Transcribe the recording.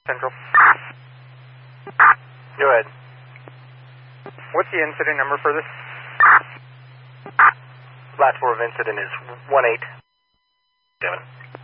Central. Go ahead. What's the incident number for this? Last four of incident is 187.